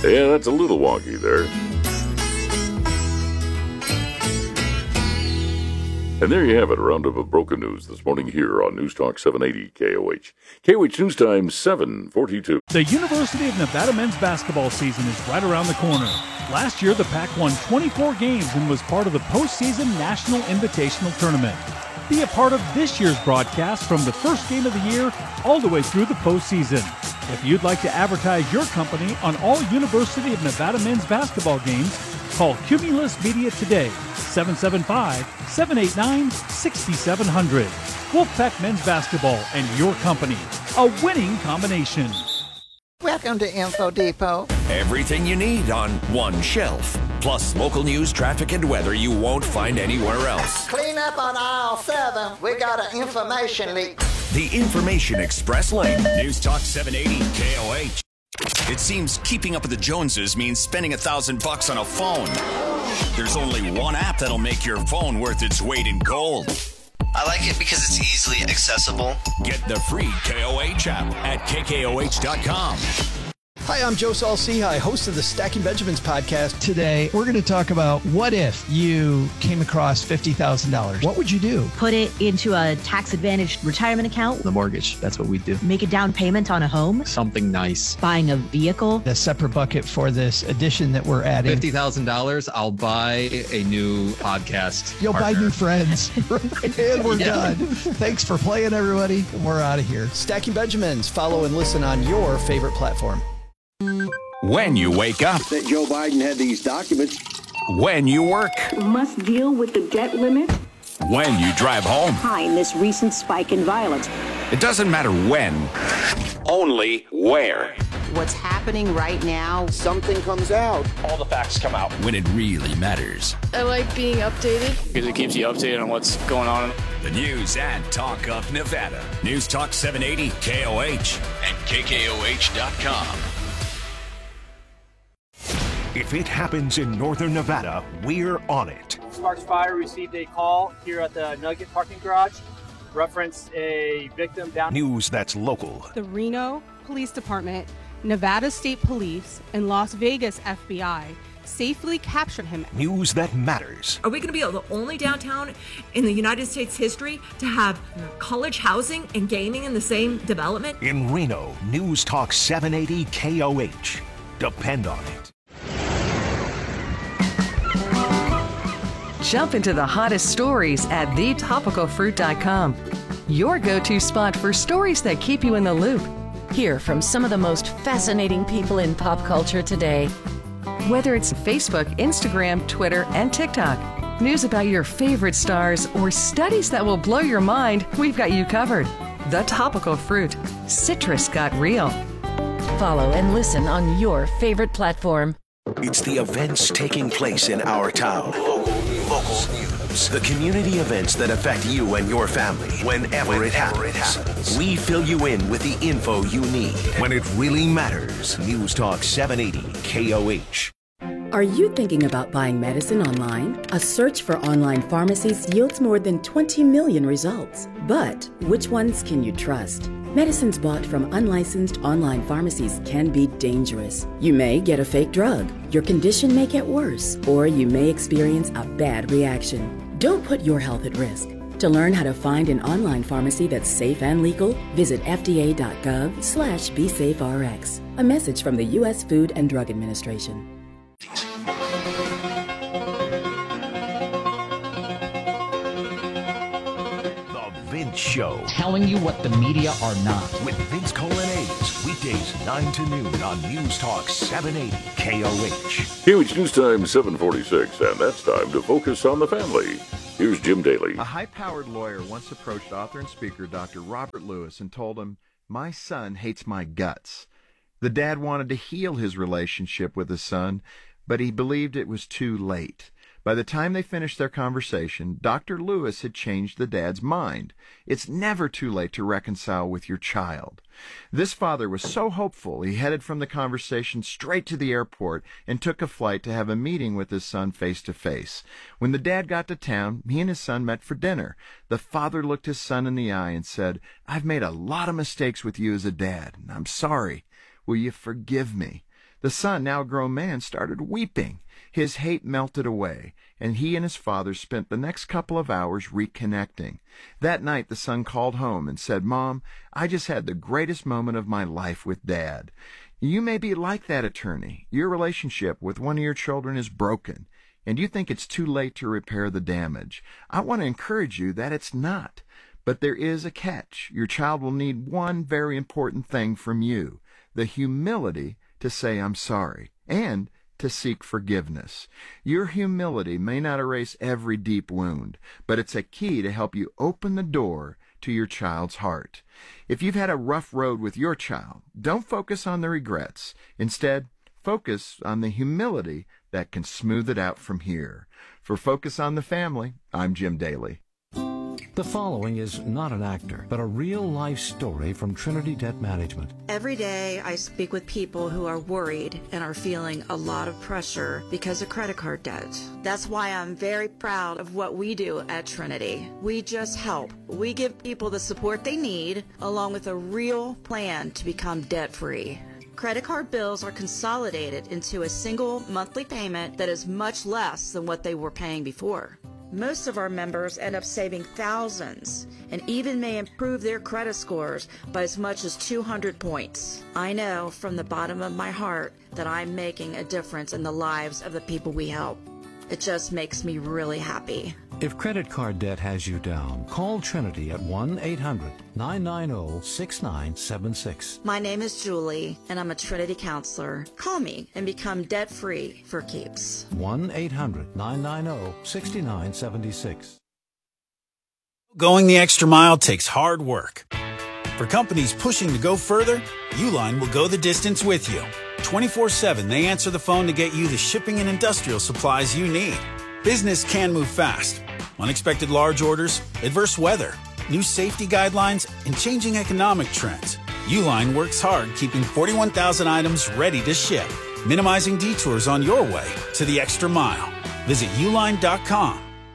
Yeah, that's a little wonky there. And there you have it, a roundup of broken news this morning here on News Talk 780 KOH. KOH News Time 7:42. The University of Nevada men's basketball season is right around the corner. Last year, the Pac won 24 games and was part of the postseason National Invitational Tournament. Be a part of this year's broadcast from the first game of the year all the way through the postseason. If you'd like to advertise your company on all University of Nevada men's basketball games, call Cumulus Media today, 775-789-6700. Wolfpack Men's Basketball and your company, a winning combination. Welcome to Info Depot. Everything you need on one shelf. Plus local news, traffic, and weather you won't find anywhere else. Clean up on aisle 7. We got an information leak. The Information Express Lane. News Talk 780 KOH. It seems keeping up with the Joneses means spending $1,000 on a phone. There's only one app that'll make your phone worth its weight in gold. I like it because it's easily accessible. Get the free KOH app at KKOH.com. Hi, I'm Joe Saul-Sehy, host of the Stacking Benjamins podcast. Today, we're going to talk about what if you came across $50,000? What would you do? Put it into a tax-advantaged retirement account. The mortgage, that's what we do. Make a down payment on a home. Something nice. Buying a vehicle. A separate bucket for this addition that we're adding. $50,000, I'll buy a new podcast. You'll partner. buy new friends. And we're done. Thanks for playing, everybody. We're out of here. Stacking Benjamins. Follow and listen on your favorite platform. When you wake up. That Joe Biden had these documents. When you work. Must deal with the debt limit. When you drive home. Behind this recent spike in violence. It doesn't matter when, only where. What's happening right now? Something comes out. All the facts come out. When it really matters. I like being updated. Because it keeps you updated on what's going on. The news and talk of Nevada. News Talk 780 KOH and KKOH.com. If it happens in northern Nevada, we're on it. Sparks Fire received a call here at the Nugget parking garage. Referenced a victim down. News that's local. The Reno Police Department, Nevada State Police, and Las Vegas FBI safely captured him. News that matters. Are we going to be the only downtown in the United States history to have college housing and gaming in the same development? In Reno, News Talk 780 KOH. Depend on it. Jump into the hottest stories at thetopicalfruit.com. Your go-to spot for stories that keep you in the loop. Hear from some of the most fascinating people in pop culture today. Whether it's Facebook, Instagram, Twitter, and TikTok, news about your favorite stars, or studies that will blow your mind, we've got you covered. The Topical Fruit. Citrus got real. Follow and listen on your favorite platform. It's the events taking place in our town. Local news. The community events that affect you and your family whenever it happens. We fill you in with the info you need when it really matters. News Talk 780 KOH. Are you thinking about buying medicine online? A search for online pharmacies yields more than 20 million results. But which ones can you trust? Medicines bought from unlicensed online pharmacies can be dangerous. You may get a fake drug, your condition may get worse, or you may experience a bad reaction. Don't put your health at risk. To learn how to find an online pharmacy that's safe and legal, visit fda.gov/BeSafeRx. A message from the U.S. Food and Drug Administration. Vince Show. Telling you what the media are not. With Vince Colanese. Weekdays 9 to noon on News Talk 780 KOH. KOH News Time 746, and that's time to focus on the family. Here's Jim Daly. A high-powered lawyer once approached author and speaker Dr. Robert Lewis and told him, "My son hates my guts." The dad wanted to heal his relationship with his son, but he believed it was too late. By the time they finished their conversation, Dr. Lewis had changed the dad's mind. It's never too late to reconcile with your child. This father was so hopeful, he headed from the conversation straight to the airport and took a flight to have a meeting with his son face to face. When the dad got to town, he and his son met for dinner. The father looked his son in the eye and said, "I've made a lot of mistakes with you as a dad, and I'm sorry. Will you forgive me?" The son, now a grown man, started weeping. His hate melted away, and he and his father spent the next couple of hours reconnecting. That night, the son called home and said, "Mom, I just had the greatest moment of my life with Dad." You may be like that, attorney. Your relationship with one of your children is broken, and you think it's too late to repair the damage. I want to encourage you that it's not. But there is a catch. Your child will need one very important thing from you: the humility to say, "I'm sorry," and to seek forgiveness. Your humility may not erase every deep wound, but it's a key to help you open the door to your child's heart. If you've had a rough road with your child, don't focus on the regrets. Instead, focus on the humility that can smooth it out from here. For Focus on the Family, I'm Jim Daly. The following is not an actor, but a real-life story from Trinity Debt Management. Every day I speak with people who are worried and are feeling a lot of pressure because of credit card debt. That's why I'm very proud of what we do at Trinity. We just help. We give people the support they need, along with a real plan to become debt-free. Credit card bills are consolidated into a single monthly payment that is much less than what they were paying before. Most of our members end up saving thousands and even may improve their credit scores by as much as 200 points. I know from the bottom of my heart that I'm making a difference in the lives of the people we help. It just makes me really happy. If credit card debt has you down, call Trinity at 1-800-990-6976. My name is Julie, and I'm a Trinity counselor. Call me and become debt-free for keeps. 1-800-990-6976. Going the extra mile takes hard work. For companies pushing to go further, Uline will go the distance with you. 24/7, they answer the phone to get you the shipping and industrial supplies you need. Business can move fast. Unexpected large orders, adverse weather, new safety guidelines, and changing economic trends. Uline works hard keeping 41,000 items ready to ship, minimizing detours on your way to the extra mile. Visit uline.com.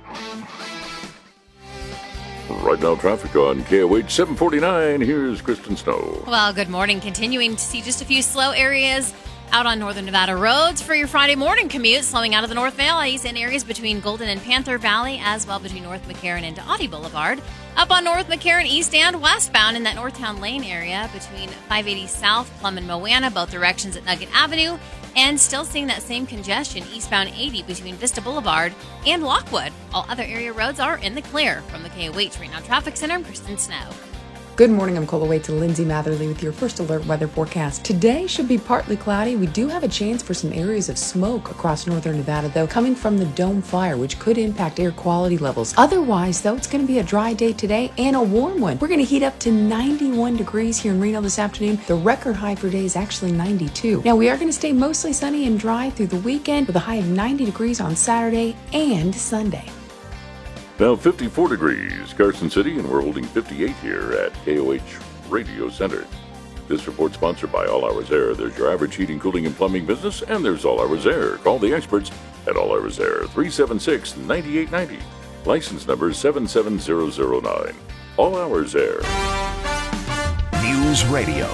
Right now, traffic on KOH 749. Here's Kristen Snow. Well, good morning. Continuing to see just a few slow areas out on northern Nevada roads for your Friday morning commute, slowing out of the North Valleys in areas between Golden and Panther Valley, as well between North McCarran and Audie Boulevard. Up on North McCarran east and westbound in that Northtown Lane area between 580 South, Plum and Moana, both directions at Nugget Avenue. And still seeing that same congestion eastbound 80 between Vista Boulevard and Lockwood. All other area roads are in the clear. From the KOH Right Now Traffic Center, I'm Kristen Snow. Good morning, I'm Cola Waits and Lindsay Matherly with your first alert weather forecast. Today should be partly cloudy. We do have a chance for some areas of smoke across northern Nevada, though, coming from the Dome Fire, which could impact air quality levels. Otherwise, though, it's going to be a dry day today and a warm one. We're going to heat up to 91 degrees here in Reno this afternoon. The record high for today is actually 92. Now, we are going to stay mostly sunny and dry through the weekend with a high of 90 degrees on Saturday and Sunday. Now 54 degrees, Carson City, and we're holding 58 here at KOH Radio Center. This report sponsored by All Hours Air. There's your average heating, cooling, and plumbing business, and there's All Hours Air. Call the experts at All Hours Air, 376-9890. License number 77009. All Hours Air. News Radio,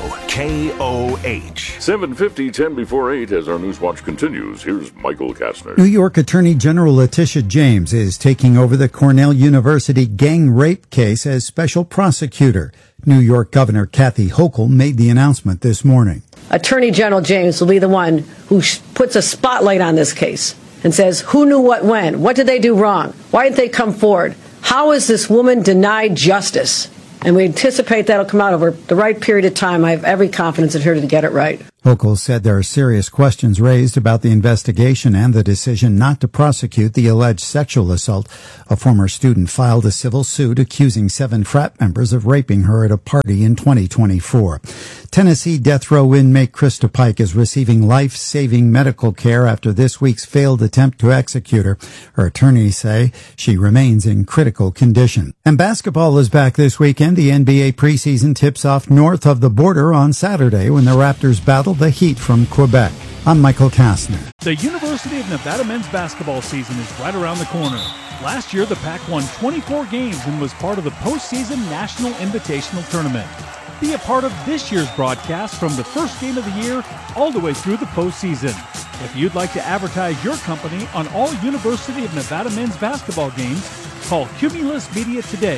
KOH. 7:50, 10 before 8, as our News Watch continues. Here's Michael Kastner. New York Attorney General Letitia James is taking over the Cornell University gang rape case as special prosecutor. New York Governor Kathy Hochul made the announcement this morning. Attorney General James will be the one who puts a spotlight on this case and says, who knew what when? What did they do wrong? Why didn't they come forward? How is this woman denied justice? And we anticipate that'll come out over the right period of time. I have every confidence in her to get it right. Hochul said there are serious questions raised about the investigation and the decision not to prosecute the alleged sexual assault. A former student filed a civil suit accusing 7 frat members of raping her at a party in 2024. Tennessee death row inmate Krista Pike is receiving life-saving medical care after this week's failed attempt to execute her. Her attorneys say she remains in critical condition. And basketball is back this weekend. The NBA preseason tips off north of the border on Saturday when the Raptors battle the Heat from Quebec. I'm Michael Kastner. The University of Nevada men's basketball season is right around the corner. Last year, the Pac won 24 games and was part of the postseason National Invitational Tournament. Be a part of this year's broadcast from the first game of the year all the way through the postseason. If you'd like to advertise your company on all University of Nevada men's basketball games, call Cumulus Media today,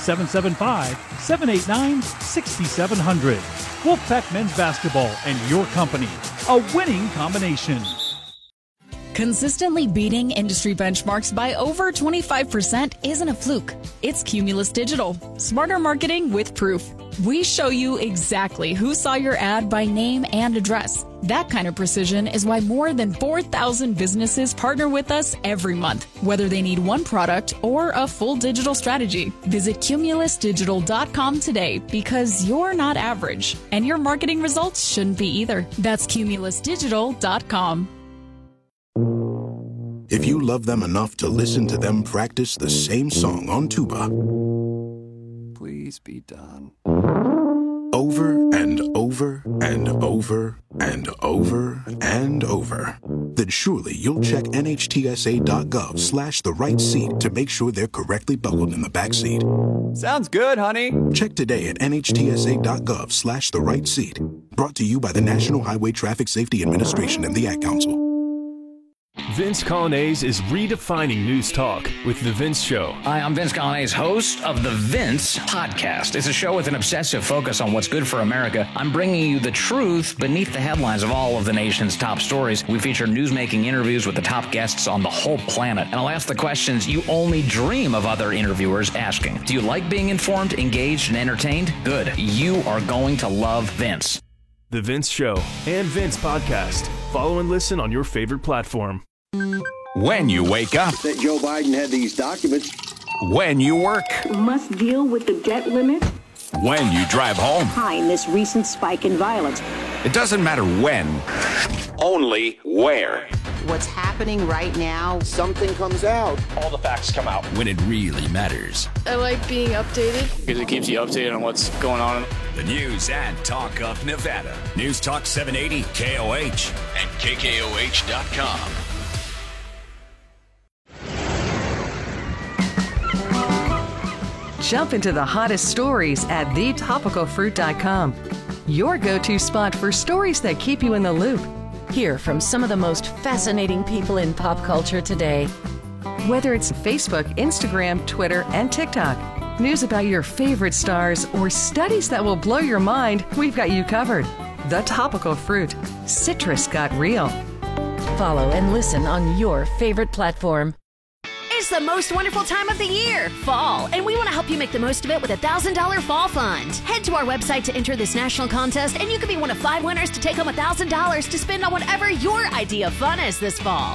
775-789-6700. Wolfpack Men's Basketball and your company, a winning combination. Consistently beating industry benchmarks by over 25% isn't a fluke. It's Cumulus Digital. Smarter marketing with proof. We show you exactly who saw your ad by name and address. That kind of precision is why more than 4,000 businesses partner with us every month, whether they need one product or a full digital strategy. Visit cumulusdigital.com today because you're not average, and your marketing results shouldn't be either. That's cumulusdigital.com. If you love them enough to listen to them practice the same song on tuba, please be done. Over and over and over and over and over, then surely you'll check nhtsa.gov/the right seat to make sure they're correctly buckled in the back seat. Sounds good, honey. Check today at nhtsa.gov/the right seat. Brought to you by the National Highway Traffic Safety Administration and the Ad Council. Vince Colonnese is redefining news talk with The Vince Show. Hi, I'm Vince Colonnese, host of The Vince Podcast. It's a show with an obsessive focus on what's good for America. I'm bringing you the truth beneath the headlines of all of the nation's top stories. We feature newsmaking interviews with the top guests on the whole planet. And I'll ask the questions you only dream of other interviewers asking. Do you like being informed, engaged, and entertained? Good. You are going to love Vince. The Vince Show and Vince Podcast. Follow and listen on your favorite platform. When you wake up. That Joe Biden had these documents. When you work. Must deal with the debt limit. When you drive home. Behind this recent spike in violence. It doesn't matter when, only where. What's happening right now? Something comes out. All the facts come out. When it really matters. I like being updated. Because it keeps you updated on what's going on. The news and talk of Nevada. News Talk 780 KOH and KKOH.com. Jump into the hottest stories at thetopicalfruit.com. Your go-to spot for stories that keep you in the loop. Hear from some of the most fascinating people in pop culture today. Whether it's Facebook, Instagram, Twitter, and TikTok, news about your favorite stars, or studies that will blow your mind, we've got you covered. The Topical Fruit. Citrus got real. Follow and listen on your favorite platform. It's the most wonderful time of the year, fall, and we want to help you make the most of it with a $1,000 fall fund. Head to our website to enter this national contest, and you could be one of 5 winners to take home $1,000 to spend on whatever your idea of fun is this fall.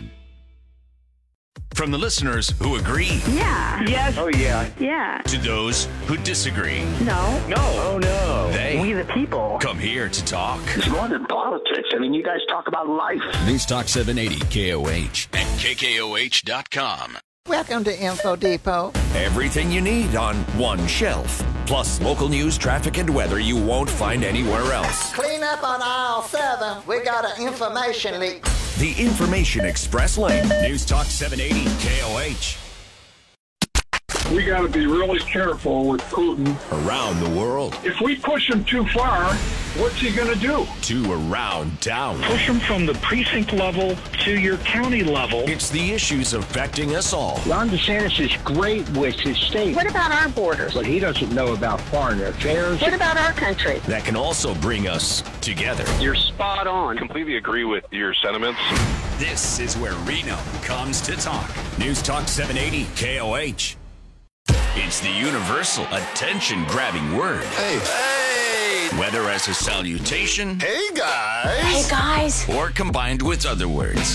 From the listeners who agree. Yeah. Yes. Oh, yeah. Yeah. To those who disagree. No. No. Oh, no. They. We the people. Come here to talk. It's more than politics. I mean, you guys talk about life. News Talk 780 KOH and KKOH.com. Welcome to Info Depot. Everything you need on one shelf. Plus local news, traffic, and weather you won't find anywhere else. Clean up on aisle 7. We got an information leak. The Information Express Lane. News Talk 780 KOH. We got to be really careful with Putin. Around the world. If we push him too far, what's he going to do? To around town. Push him from the precinct level to your county level. It's the issues affecting us all. Ron DeSantis is great with his state. What about our borders? But he doesn't know about foreign affairs. What about our country? That can also bring us together. You're spot on. Completely agree with your sentiments. This is where Reno comes to talk. News Talk 780 KOH. It's the universal attention-grabbing word. Hey. Whether as a salutation. Hey, guys. Hey, guys. Or combined with other words.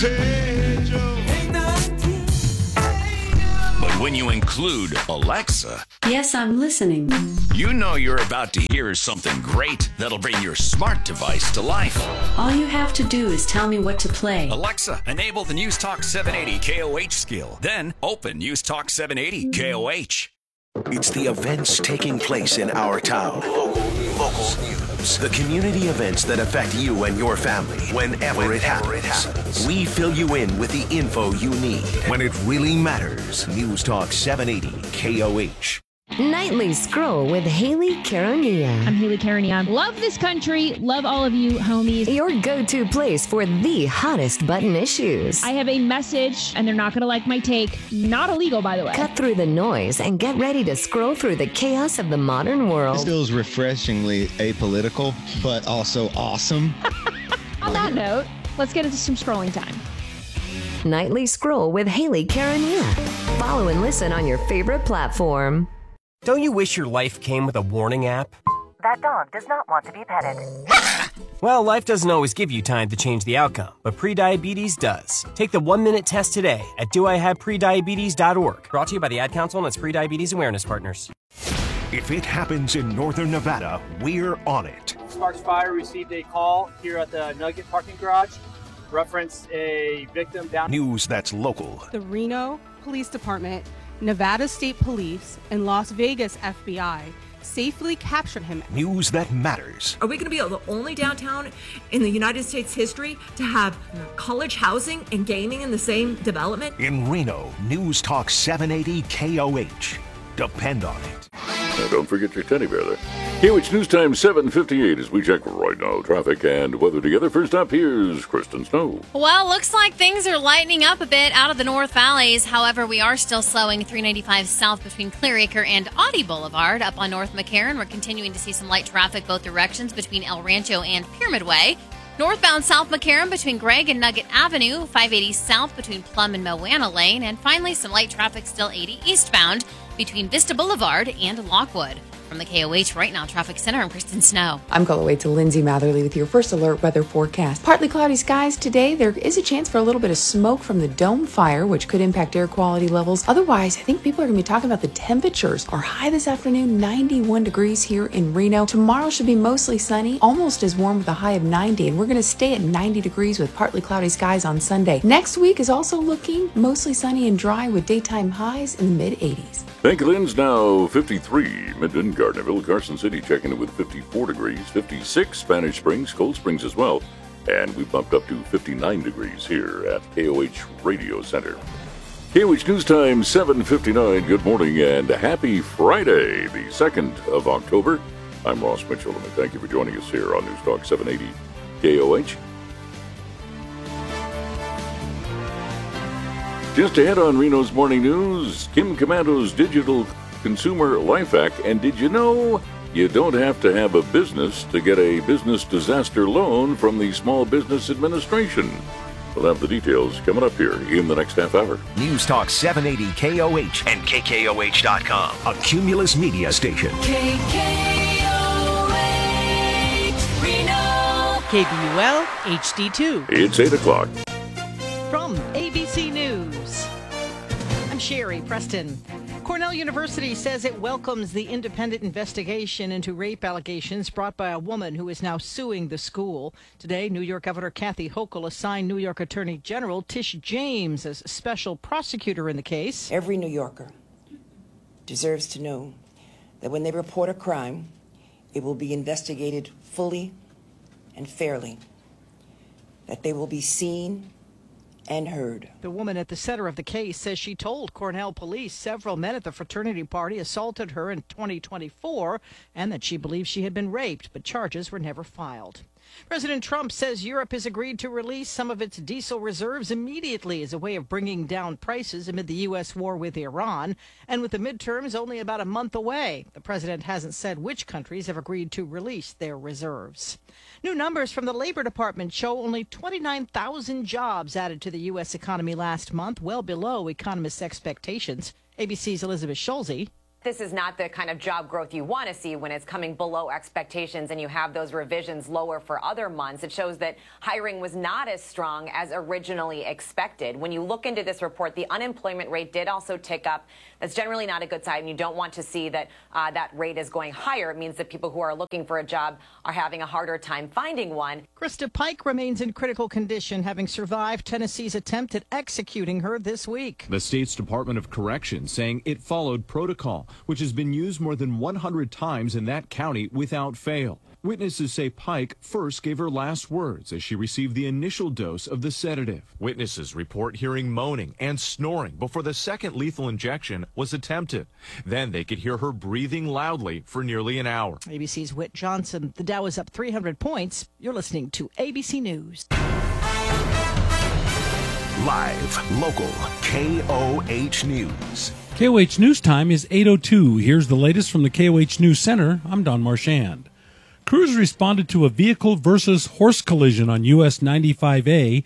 But when you include Alexa. Yes, I'm listening. You know you're about to hear something great that'll bring your smart device to life. All you have to do is tell me what to play. Alexa, enable the News Talk 780 KOH skill. Then open News Talk 780 KOH. It's the events taking place in our town. Local news. The community events that affect you and your family whenever it happens. We fill you in with the info you need when it really matters. News Talk 780 KOH. Nightly Scroll with Haley Caronia. I'm Haley Caronia. Love this country. Love all of you, homies. Your go-to place for the hottest button issues. I have a message, and they're not going to like my take. Not illegal, by the way. Cut through the noise and get ready to scroll through the chaos of the modern world. This feels refreshingly apolitical, but also awesome. On that note, let's get into some scrolling time. Nightly Scroll with Haley Caronia. Follow and listen on your favorite platform. Don't you wish your life came with a warning app? That dog does not want to be petted. Well, life doesn't always give you time to change the outcome, but prediabetes does. Take the 1-minute test today at doihaveprediabetes.org. Brought to you by the Ad Council and its Prediabetes Awareness Partners. If it happens in northern Nevada, we're on it. Sparks Fire received a call here at the Nugget parking garage. Reference a victim down. News that's local. The Reno Police Department, Nevada State Police, and Las Vegas FBI safely captured him. News that matters. Are we going to be the only downtown in the United States history to have college housing and gaming in the same development? In Reno, News Talk 780 KOH. Depend on it. Now don't forget your teddy bear there. KOH News Time 7:58 as we check right now traffic and weather together. First up, here's Kristen Snow. Well, looks like things are lightening up a bit out of the North Valleys. However, we are still slowing 395 south between Clearacre and Audie Boulevard. Up on North McCarran, we're continuing to see some light traffic both directions between El Rancho and Pyramid Way. Northbound South McCarran between Gregg and Nugget Avenue, 580 south between Plum and Moana Lane, and finally some light traffic still 80 eastbound between Vista Boulevard and Lockwood. From the KOH Right Now Traffic Center, I'm Kristen Snow. I'm calling away to Lindsay Matherly with your first alert weather forecast. Partly cloudy skies today. There is a chance for a little bit of smoke from the dome fire, which could impact air quality levels. Otherwise, I think people are going to be talking about the temperatures. Our high this afternoon, 91 degrees here in Reno. Tomorrow should be mostly sunny, almost as warm with a high of 90, and we're going to stay at 90 degrees with partly cloudy skies on Sunday. Next week is also looking mostly sunny and dry with daytime highs in the mid-80s. Thank you, Lynn's now 53. Minden, Gardnerville, Carson City checking in with 54 degrees, 56 Spanish Springs, Cold Springs as well. And we bumped up to 59 degrees here at KOH Radio Center. KOH News Time 7:59. Good morning and happy Friday, the 2nd of October. I'm Ross Mitchell and thank you for joining us here on News Talk 780 KOH. Just ahead on Reno's Morning News, Kim Commando's digital consumer life hack. And did you know you don't have to have a business to get a business disaster loan from the Small Business Administration? We'll have the details coming up here in the next half hour. News Talk 780 KOH and KKOH.com, a Cumulus media station. KKOH Reno. KBUL HD2. It's 8 o'clock. From ABC News, I'm Sherry Preston. Cornell University says it welcomes the independent investigation into rape allegations brought by a woman who is now suing the school. Today, New York Governor Kathy Hochul assigned New York Attorney General Tish James as special prosecutor in the case. Every New Yorker deserves to know that when they report a crime, it will be investigated fully and fairly, that they will be seen and heard. The woman at the center of the case says she told Cornell police several men at the fraternity party assaulted her in 2024 and that she believes she had been raped, but charges were never filed. President Trump says Europe has agreed to release some of its diesel reserves immediately as a way of bringing down prices amid the U.S. war with Iran. And with the midterms only about a month away, the president hasn't said which countries have agreed to release their reserves. New numbers from the Labor Department show only 29,000 jobs added to the U.S. economy last month, well below economists' expectations. ABC's Elizabeth Schulze. This is not the kind of job growth you want to see when it's coming below expectations and you have those revisions lower for other months. It shows that hiring was not as strong as originally expected. When you look into this report, the unemployment rate did also tick up. That's generally not a good sign. You don't want to see that that rate is going higher. It means that people who are looking for a job are having a harder time finding one. Krista Pike remains in critical condition, having survived Tennessee's attempt at executing her this week. The state's Department of Corrections saying it followed protocol, which has been used more than 100 times in that county without fail. Witnesses say Pike first gave her last words as she received the initial dose of the sedative. Witnesses report hearing moaning and snoring before the second lethal injection was attempted. Then they could hear her breathing loudly for nearly an hour. ABC's Whit Johnson. The Dow is up 300 points. You're listening to ABC News. Live, local, KOH News. KOH News Time is 8:02. Here's the latest from the KOH News Center. I'm Don Marchand. Crews responded to a vehicle versus horse collision on US 95A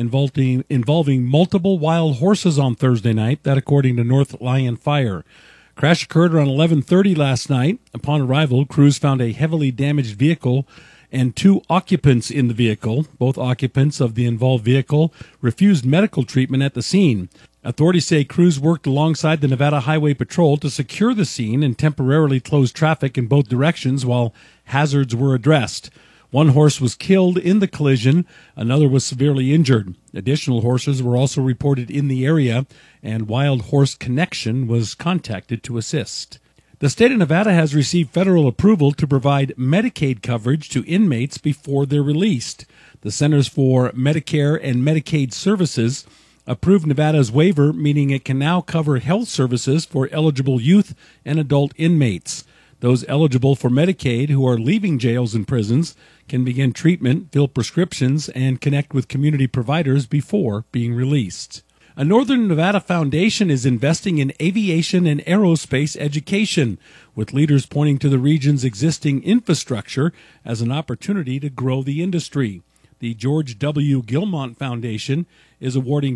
involving multiple wild horses on Thursday night, that according to North Lyon Fire. Crash occurred around 11:30 last night. Upon arrival, crews found a heavily damaged vehicle and 2 occupants in the vehicle. Both occupants of the involved vehicle refused medical treatment at the scene. Authorities say crews worked alongside the Nevada Highway Patrol to secure the scene and temporarily close traffic in both directions while hazards were addressed. 1 horse was killed in the collision. Another was severely injured. Additional horses were also reported in the area, and Wild Horse Connection was contacted to assist. The state of Nevada has received federal approval to provide Medicaid coverage to inmates before they're released. The Centers for Medicare and Medicaid Services approved Nevada's waiver, meaning it can now cover health services for eligible youth and adult inmates. Those eligible for Medicaid who are leaving jails and prisons can begin treatment, fill prescriptions, and connect with community providers before being released. A Northern Nevada foundation is investing in aviation and aerospace education, with leaders pointing to the region's existing infrastructure as an opportunity to grow the industry. The George W. Gilmont Foundation is awarding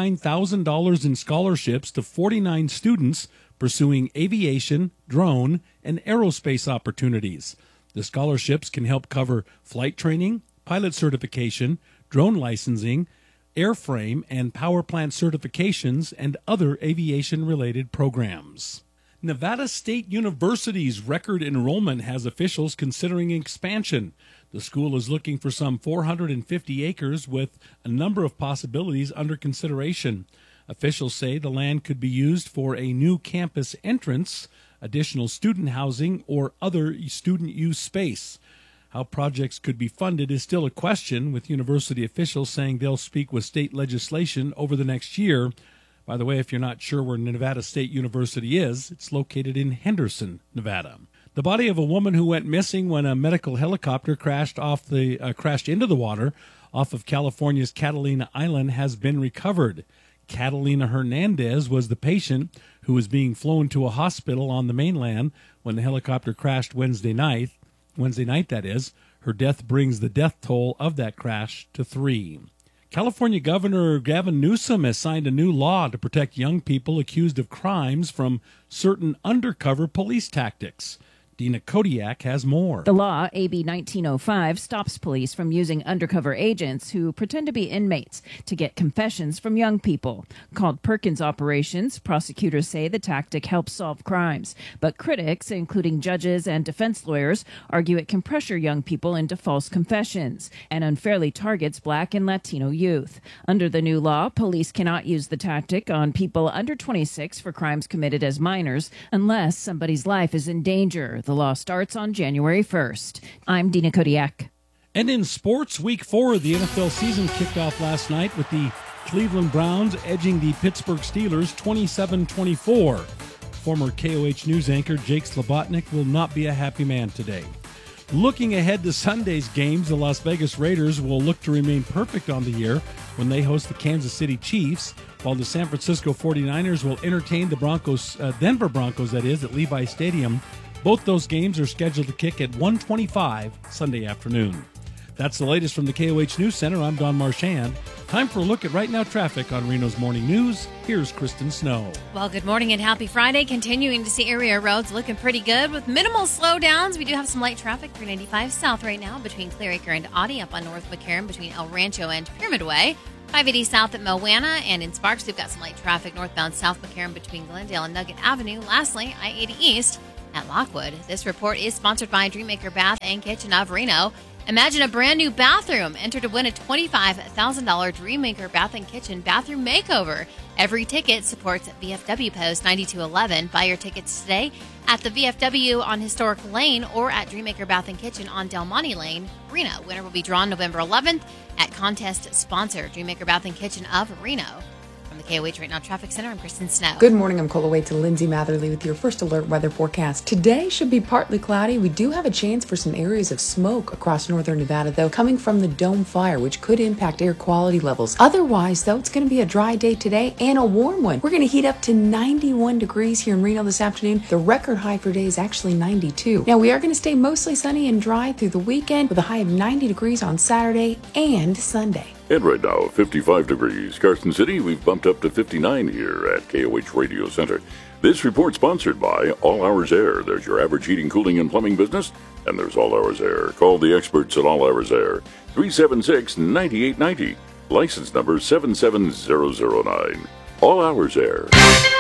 $59,000 in scholarships to 49 students pursuing aviation, drone, and aerospace opportunities. The scholarships can help cover flight training, pilot certification, drone licensing, airframe and power plant certifications, and other aviation-related programs. Nevada State University's record enrollment has officials considering expansion. The school is looking for some 450 acres with a number of possibilities under consideration. Officials say the land could be used for a new campus entrance, additional student housing, or other student use space. How projects could be funded is still a question, with university officials saying they'll speak with state legislation over the next year. By the way, if you're not sure where Nevada State University is, it's located in Henderson, Nevada. The body of a woman who went missing when a medical helicopter crashed into the water off of California's Catalina Island has been recovered. Catalina Hernandez was the patient who was being flown to a hospital on the mainland when the helicopter crashed Wednesday night, that is. Her death brings the death toll of that crash to 3. California Governor Gavin Newsom has signed a new law to protect young people accused of crimes from certain undercover police tactics. Dina Kodiak has more. The law, AB 1905, stops police from using undercover agents who pretend to be inmates to get confessions from young people. Called Perkins operations, prosecutors say the tactic helps solve crimes. But critics, including judges and defense lawyers, argue it can pressure young people into false confessions and unfairly targets Black and Latino youth. Under the new law, police cannot use the tactic on people under 26 for crimes committed as minors unless somebody's life is in danger. The law starts on January 1st. I'm Dina Kodiak. And in sports, Week 4 of the NFL season kicked off last night with the Cleveland Browns edging the Pittsburgh Steelers 27-24. Former KOH News anchor Jake Slobotnik will not be a happy man today. Looking ahead to Sunday's games, the Las Vegas Raiders will look to remain perfect on the year when they host the Kansas City Chiefs, while the San Francisco 49ers will entertain the Denver Broncos, at Levi Stadium. Both those games are scheduled to kick at 1:25 Sunday afternoon. That's the latest from the KOH News Center. I'm Don Marchand. Time for a look at Right Now traffic on Reno's Morning News. Here's Kristen Snow. Well, good morning and happy Friday. Continuing to see area roads looking pretty good with minimal slowdowns. We do have some light traffic, 395 south right now between Clear Acre and Audie, up on North McCarran between El Rancho and Pyramid Way. 580 south at Moana, and in Sparks we've got some light traffic northbound South McCarran between Glendale and Nugget Avenue. Lastly, I-80 east at Lockwood. This report is sponsored by Dreammaker Bath and Kitchen of Reno. Imagine a brand new bathroom. Enter to win a $25,000 Dreammaker Bath and Kitchen bathroom makeover. Every ticket supports VFW Post 9211. Buy your tickets today at the VFW on Historic Lane or at Dreammaker Bath and Kitchen on Del Monte Lane, Reno. Winner will be drawn November 11th at contest sponsor Dreammaker Bath and Kitchen of Reno. From the KOH Right Now Traffic Center, I'm Kristen Snow. Good morning. I'm Cola Waits and Lindsay Matherly with your first alert weather forecast. Today should be partly cloudy. We do have a chance for some areas of smoke across northern Nevada, though, coming from the dome fire, which could impact air quality levels. Otherwise, though, it's going to be a dry day today and a warm one. We're going to heat up to 91 degrees here in Reno this afternoon. The record high for today is actually 92. Now, we are going to stay mostly sunny and dry through the weekend with a high of 90 degrees on Saturday and Sunday. And right now, 55 degrees. Carson City, we've bumped up to 59 here at KOH Radio Center. This report sponsored by All Hours Air. There's your average heating, cooling, and plumbing business, and there's All Hours Air. Call the experts at All Hours Air. 376-9890. License number 77009. All Hours Air.